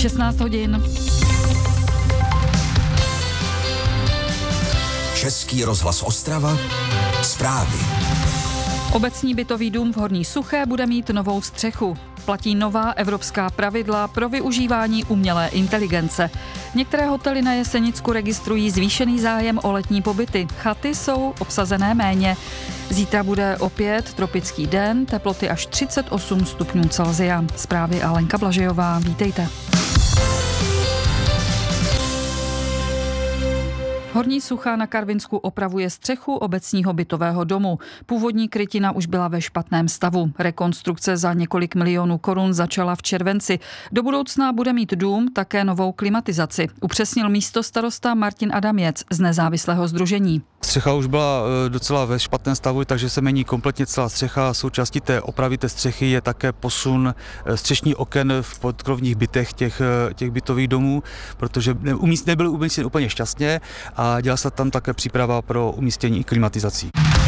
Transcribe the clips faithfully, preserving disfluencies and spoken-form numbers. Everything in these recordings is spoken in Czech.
šestnáct hodin. Český rozhlas Ostrava, zprávy. Obecní bytový dům v Horní Suché bude mít novou střechu. Platí nová evropská pravidla pro využívání umělé inteligence. Některé hotely na Jesenicku registrují zvýšený zájem o letní pobyty. Chaty jsou obsazené méně. Zítra bude opět tropický den, teploty až třicet osm stupňů Celsia. Zprávy Alenka Blažejová, vítejte. Horní Suchá na Karvinsku opravuje střechu obecního bytového domu. Původní krytina už byla ve špatném stavu. Rekonstrukce za několik milionů korun začala v červenci. Do budoucna bude mít dům také novou klimatizaci. Upřesnil místostarosta Martin Adaměc z nezávislého sdružení. Střecha už byla docela ve špatném stavu, takže se mění kompletně celá střecha. Součástí té opravy té střechy je také posun střešních oken v podkrovních bytech těch, těch bytových domů, protože nebyly umístěny úplně šťastně a dělá se tam také příprava pro umístění klimatizací.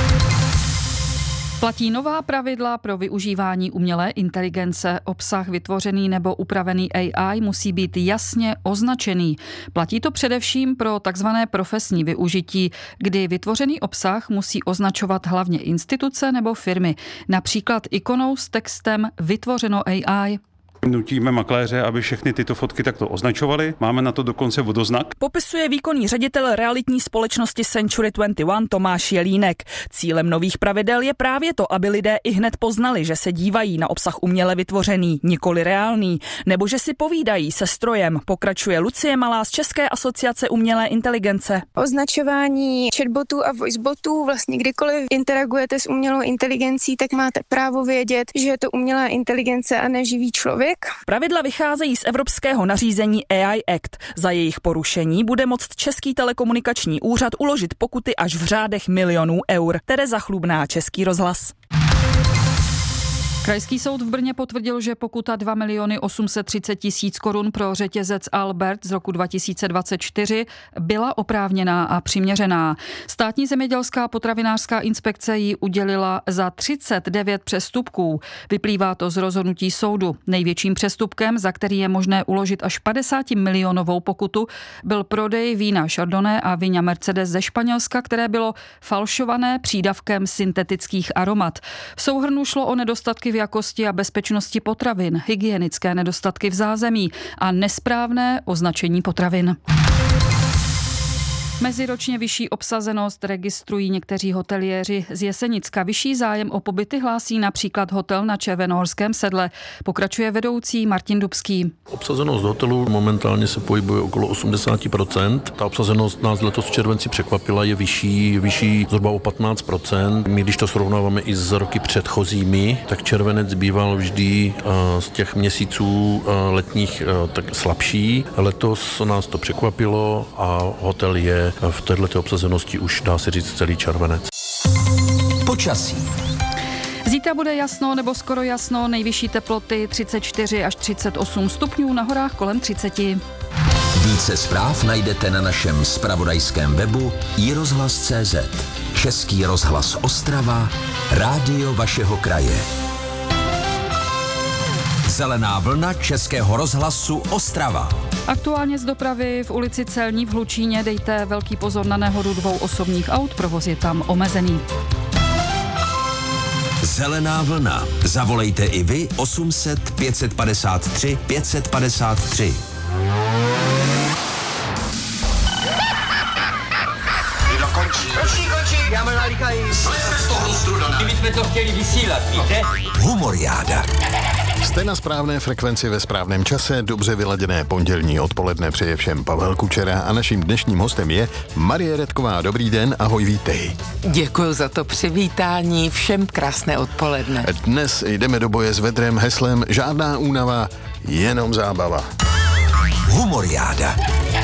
Platí nová pravidla pro využívání umělé inteligence. Obsah vytvořený nebo upravený A I musí být jasně označený. Platí to především pro takzvané profesní využití, kdy vytvořený obsah musí označovat hlavně instituce nebo firmy, například ikonou s textem vytvořeno A I. Nutíme makléře, aby všechny tyto fotky takto označovali. Máme na to dokonce vodoznak. Popisuje výkonný ředitel realitní společnosti Century dvacet jedna Tomáš Jelínek. Cílem nových pravidel je právě to, aby lidé i hned poznali, že se dívají na obsah uměle vytvořený, nikoli reálný, nebo že si povídají se strojem, pokračuje Lucie Malá z České asociace umělé inteligence. Označování chatbotů a voicebotů, vlastně kdykoliv interagujete s umělou inteligencí, tak máte právo vědět, že je to umělá inteligence a ne živý člověk. Pravidla vycházejí z evropského nařízení A I Act. Za jejich porušení bude moct Český telekomunikační úřad uložit pokuty až v řádech milionů eur. Tereza Chlubná, Český rozhlas. Krajský soud v Brně potvrdil, že pokuta dva miliony osm set třicet tisíc korun pro řetězec Albert z roku dva tisíce dvacet čtyři byla oprávněná a přiměřená. Státní zemědělská potravinářská inspekce ji udělila za třicet devět přestupků. Vyplývá to z rozhodnutí soudu. Největším přestupkem, za který je možné uložit až padesát milionovou pokutu, byl prodej vína Chardonnay a vína Mercedes ze Španělska, které bylo falšované přídavkem syntetických aromat. V souhrnu šlo o nedostatky v jakosti a bezpečnosti potravin, hygienické nedostatky v zázemí a nesprávné označení potravin. Meziročně vyšší obsazenost registrují někteří hoteliéři z Jesenicka. Vyšší zájem o pobyty hlásí například hotel na Červenohorském sedle. Pokračuje vedoucí Martin Dubský. Obsazenost hotelu momentálně se pohybuje okolo osmdesát procent. Ta obsazenost nás letos v červenci překvapila, je vyšší, vyšší zhruba o patnáct procent. My, když to srovnáváme i s roky předchozími, tak červenec býval vždy z těch měsíců letních tak slabší. Letos nás to překvapilo a hotel je v této obsazenosti už dá se říct celý červenec. Počasí. Zítra bude jasno nebo skoro jasno, nejvyšší teploty třicet čtyři až třicet osm stupňů, na horách kolem třicet. Více zpráv najdete na našem zpravodajském webu i rozhlas tečka cé zet. Český rozhlas Ostrava, rádio vašeho kraje. Zelená vlna Českého rozhlasu Ostrava. Aktuálně z dopravy v ulici Celní v Hlučíně dejte velký pozor na nehodu dvou osobních aut, provoz je tam omezený. Zelená vlna. Zavolejte i vy osm set pět set padesát tři pět set padesát tři. Kdo končí? Končí, končí. Já mám nalíkají. Jsme z toho strudaná. Kdybychom to chtěli vysílat, víte? Humoriáda. Jste na správné frekvenci ve správném čase, dobře vyladěné pondělní odpoledne přeje všem Pavel Kučera a naším dnešním hostem je Marie Redková. Dobrý den, ahoj, vítej. Děkuji za to přivítání, všem krásné odpoledne. Dnes jdeme do boje s vedrem heslem žádná únava, jenom zábava. Humoriáda.